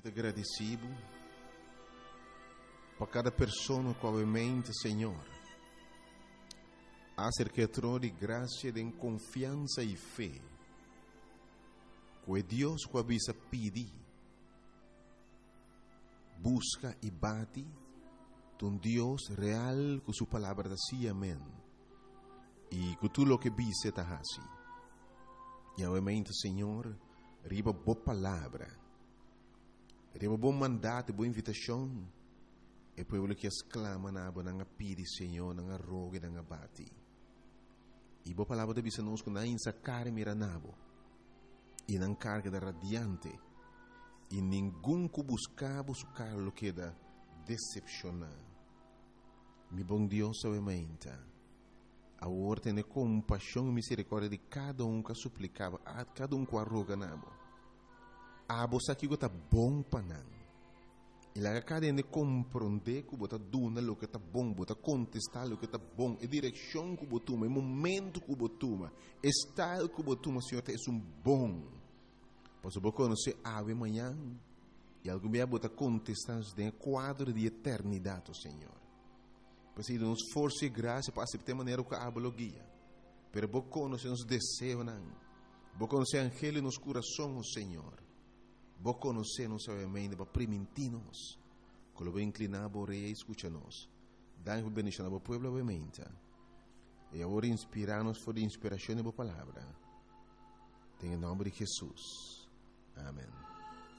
Muito agradecido por cada pessoa com a mente, Senhor. Acerca de graça, de confiança e fé. Que Deus que avisa pedir, busca e bate, um Deus real com sua palavra assim, amém. E com tudo o que vise está assim. E obviamente, Senhor, riba boa palavra. Riba bom mandato, boa invitação. E povo que exclama na nanga pidi, Senhor, nanga rogue, nanga bati. E boa palavra de bisa nos na insa care mira nabo. E nan carga da radiante. E ninguém que buscava su carlo que da decepcionar. Mi bom Deus obviamente. A ordem de compaixão e misericórdia de cada que suplicava, a cada que arroga nabo. A você que está bom para não. E lá cada de compreender que você duna o que está bom, você contestar o que está bom, a direção que você toma, o momento que você toma, o estado que você toma, Senhor, é bom. Pois você conhecer ave amanhã e algum dia você contestar em quadro de eternidade, Senhor. Pois aí nos força e graça para aceitar a maneira que a guia. Pero você conhecer os desejos, você conhecer angelo nos corações, Senhor. Vos conocemos obviamente para permitirnos que lo inclinar a rei e escucha-nos. Dá bendição ao povo obviamente. E agora inspirarnos por a inspiração da palavra. Em nome de Jesus. Amém.